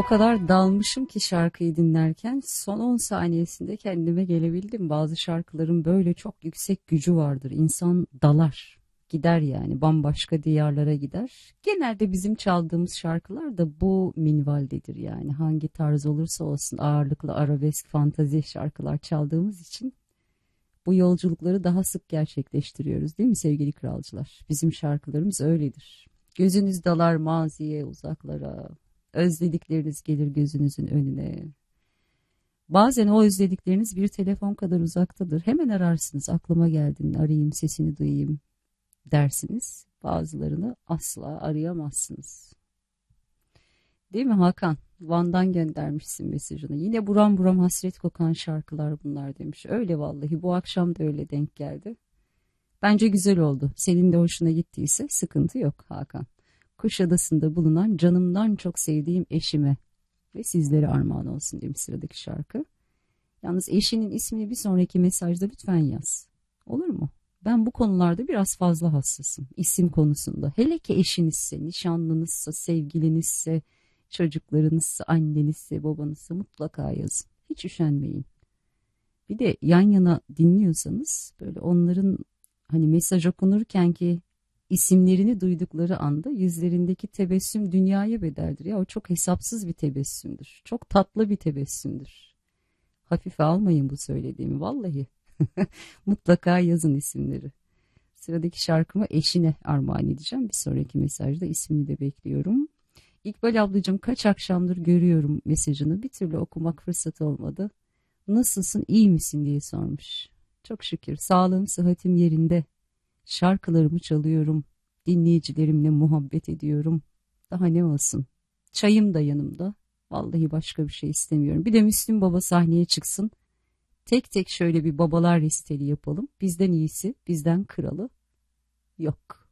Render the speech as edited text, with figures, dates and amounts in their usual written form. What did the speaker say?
O kadar dalmışım ki şarkıyı dinlerken son 10 saniyesinde kendime gelebildim. Bazı şarkıların böyle çok yüksek gücü vardır. İnsan dalar, gider yani bambaşka diyarlara gider. Genelde bizim çaldığımız şarkılar da bu minvaldedir yani. Hangi tarz olursa olsun ağırlıklı arabesk, fantazi şarkılar çaldığımız için bu yolculukları daha sık gerçekleştiriyoruz değil mi sevgili kralcılar? Bizim şarkılarımız öyledir. Gözünüz dalar maziye, uzaklara. Özledikleriniz gelir gözünüzün önüne. Bazen o özledikleriniz bir telefon kadar uzaktadır. Hemen ararsınız, aklıma geldin, arayayım, sesini duyayım dersiniz. Bazılarını asla arayamazsınız. Değil mi Hakan? Van'dan göndermişsin mesajını. Yine buram buram hasret kokan şarkılar bunlar demiş. Öyle vallahi, bu akşam da öyle denk geldi. Bence güzel oldu. Senin de hoşuna gittiyse sıkıntı yok Hakan. Kuşadası'nda bulunan canımdan çok sevdiğim eşime ve sizlere armağan olsun demiş sıradaki şarkı. Yalnız eşinin ismini bir sonraki mesajda lütfen yaz. Olur mu? Ben bu konularda biraz fazla hassasım. İsim konusunda. Hele ki eşinizse, nişanlınızsa, sevgilinizse, çocuklarınızsa, annenizse, babanızsa mutlaka yazın. Hiç üşenmeyin. Bir de yan yana dinliyorsanız böyle onların hani mesaj okunurken ki isimlerini duydukları anda yüzlerindeki tebessüm dünyaya bedeldir. Ya o çok hesapsız bir tebessümdür. Çok tatlı bir tebessümdür. Hafife almayın bu söylediğimi vallahi. Mutlaka yazın isimleri. Sıradaki şarkımı eşine armağan edeceğim. Bir sonraki mesajda ismini de bekliyorum. İkbal ablacığım, kaç akşamdır görüyorum mesajını. Bir türlü okumak fırsatı olmadı. Nasılsın, iyi misin diye sormuş. Çok şükür sağlığım sıhhatim yerinde. Şarkılarımı çalıyorum. Dinleyicilerimle muhabbet ediyorum. Daha ne olsun. Çayım da yanımda. Vallahi başka bir şey istemiyorum. Bir de Müslüm Baba sahneye çıksın. Tek tek şöyle bir babalar listeli yapalım. Bizden iyisi, bizden kralı yok.